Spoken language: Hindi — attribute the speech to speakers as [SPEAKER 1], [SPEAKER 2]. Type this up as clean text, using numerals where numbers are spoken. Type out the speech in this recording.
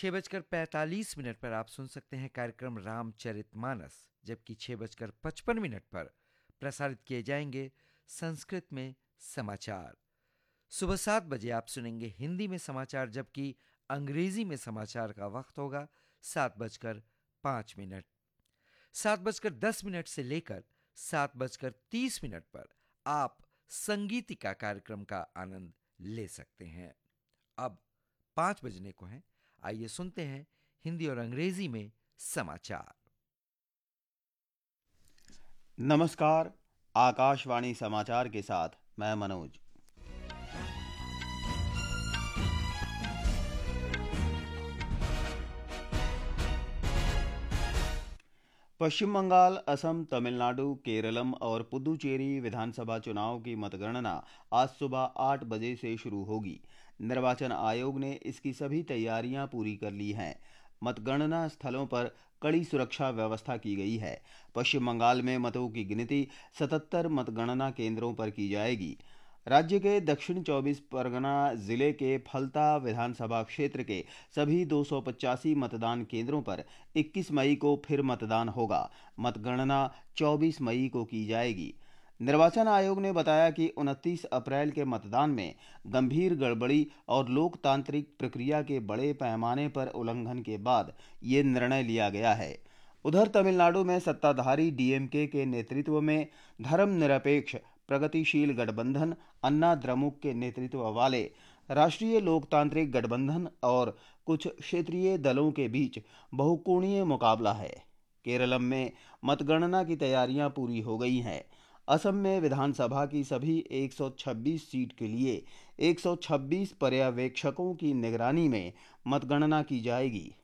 [SPEAKER 1] 6:45 पर आप सुन सकते हैं कार्यक्रम रामचरितमानस, जबकि 6:55 पर प्रसारित किए जाएंगे संस्कृत में समाचार। सुबह 7 बजे आप सुनेंगे हिंदी में समाचार, जबकि अंग्रेजी में समाचार का वक्त होगा 7:05। 7:10 से लेकर 7:30 पर आप संगीतिका कार्यक्रम का आनंद ले सकते हैं। अब 5 बजने को हैं। आइए सुनते हैं हिंदी और अंग्रेजी में समाचार।
[SPEAKER 2] नमस्कार। आकाशवाणी समाचार के साथ मैं मनोज। पश्चिम बंगाल, असम, तमिलनाडु, केरलम और पुदुचेरी विधानसभा चुनाव की मतगणना आज सुबह 8 बजे से शुरू होगी। निर्वाचन आयोग ने इसकी सभी तैयारियां पूरी कर ली हैं। मतगणना स्थलों पर कड़ी सुरक्षा व्यवस्था की गई है। पश्चिम बंगाल में मतों की गिनती 77 मतगणना केंद्रों पर की जाएगी। राज्य के दक्षिण 24 परगना जिले के फलता विधानसभा क्षेत्र के सभी 285 मतदान केंद्रों पर 21 मई को फिर मतदान होगा। मतगणना 24 मई को की जाएगी। निर्वाचन आयोग ने बताया कि 29 अप्रैल के मतदान में गंभीर गड़बड़ी और लोकतांत्रिक प्रक्रिया के बड़े पैमाने पर उल्लंघन के बाद ये निर्णय लिया गया है। उधर तमिलनाडु में सत्ताधारी डीएमके के नेतृत्व में धर्मनिरपेक्ष प्रगतिशील गठबंधन, अन्ना द्रमुक के नेतृत्व वाले राष्ट्रीय लोकतांत्रिक गठबंधन और कुछ क्षेत्रीय दलों के बीच बहुकोणीय मुकाबला है। केरलम में मतगणना की तैयारियां पूरी हो गई हैं। असम में विधानसभा की सभी 126 सीट के लिए 126 पर्यवेक्षकों की निगरानी में मतगणना की जाएगी।